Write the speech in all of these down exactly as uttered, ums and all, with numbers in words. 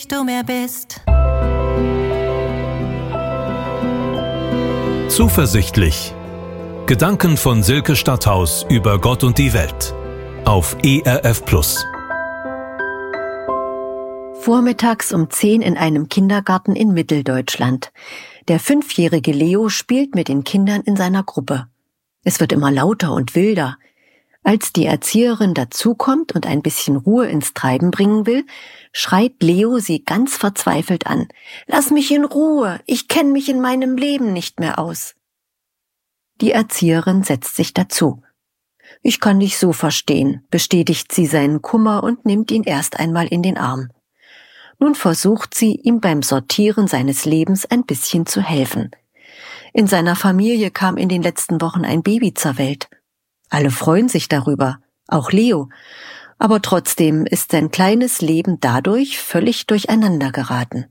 du mehr bist. Zuversichtlich. Gedanken von Silke Stadthaus über Gott und die Welt. Auf E R F Plus. Vormittags um zehn in einem Kindergarten in Mitteldeutschland. Der fünfjährige Leo spielt mit den Kindern in seiner Gruppe. Es wird immer lauter und wilder. Als die Erzieherin dazukommt und ein bisschen Ruhe ins Treiben bringen will, schreit Leo sie ganz verzweifelt an. »Lass mich in Ruhe, ich kenne mich in meinem Leben nicht mehr aus.« Die Erzieherin setzt sich dazu. »Ich kann dich so verstehen«, bestätigt sie seinen Kummer und nimmt ihn erst einmal in den Arm. Nun versucht sie, ihm beim Sortieren seines Lebens ein bisschen zu helfen. In seiner Familie kam in den letzten Wochen ein Baby zur Welt. Alle freuen sich darüber, auch Leo. Aber trotzdem ist sein kleines Leben dadurch völlig durcheinander geraten.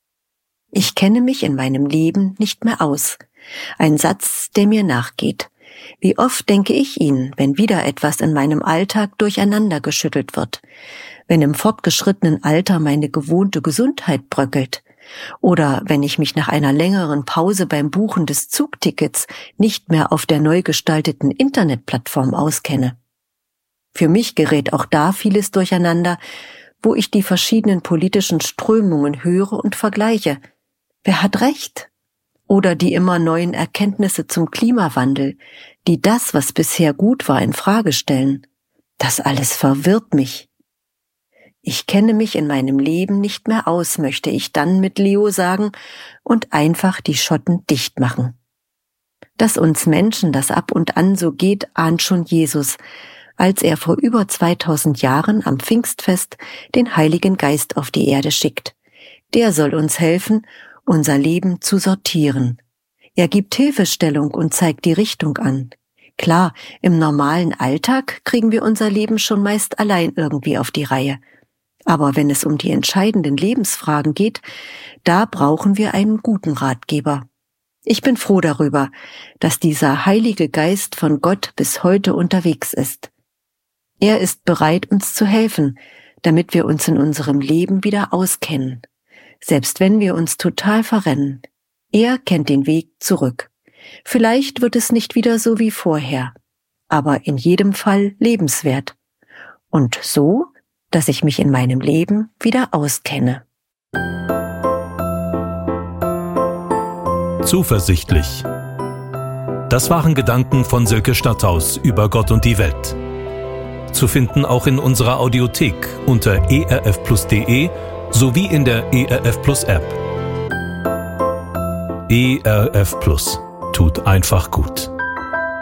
Ich kenne mich in meinem Leben nicht mehr aus. Ein Satz, der mir nachgeht. Wie oft denke ich ihn, wenn wieder etwas in meinem Alltag durcheinander geschüttelt wird, wenn im fortgeschrittenen Alter meine gewohnte Gesundheit bröckelt oder wenn ich mich nach einer längeren Pause beim Buchen des Zugtickets nicht mehr auf der neu gestalteten Internetplattform auskenne. Für mich gerät auch da vieles durcheinander, wo ich die verschiedenen politischen Strömungen höre und vergleiche. Wer hat recht? Oder die immer neuen Erkenntnisse zum Klimawandel, die das, was bisher gut war, in Frage stellen. Das alles verwirrt mich. Ich kenne mich in meinem Leben nicht mehr aus, möchte ich dann mit Leo sagen und einfach die Schotten dicht machen. Dass uns Menschen das ab und an so geht, ahnt schon Jesus, als er vor über zweitausend Jahren am Pfingstfest den Heiligen Geist auf die Erde schickt. Der soll uns helfen, unser Leben zu sortieren. Er gibt Hilfestellung und zeigt die Richtung an. Klar, im normalen Alltag kriegen wir unser Leben schon meist allein irgendwie auf die Reihe. Aber wenn es um die entscheidenden Lebensfragen geht, da brauchen wir einen guten Ratgeber. Ich bin froh darüber, dass dieser Heilige Geist von Gott bis heute unterwegs ist. Er ist bereit, uns zu helfen, damit wir uns in unserem Leben wieder auskennen. Selbst wenn wir uns total verrennen. Er kennt den Weg zurück. Vielleicht wird es nicht wieder so wie vorher, aber in jedem Fall lebenswert. Und so, dass ich mich in meinem Leben wieder auskenne. Zuversichtlich. Das waren Gedanken von Silke Stadthaus über Gott und die Welt. Zu finden auch in unserer Audiothek unter e r f plus punkt d e sowie in der E R F Plus App. E R F Plus tut einfach gut.